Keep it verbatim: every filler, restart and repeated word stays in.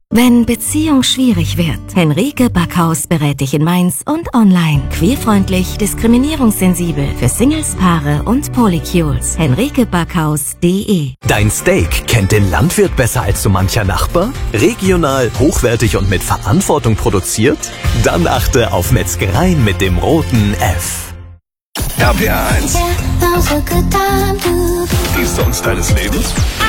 Wenn Beziehung schwierig wird, Henrike Backhaus berät dich in Mainz und online. Queerfreundlich, diskriminierungssensibel, für Singles, Paare und Polycules. henrike backhaus punkt de. Dein Steak kennt den Landwirt besser als so mancher Nachbar? Regional, hochwertig und mit Verantwortung produziert? Dann achte auf Metzgereien mit dem roten F. R P R eins. Die Songs deines Lebens.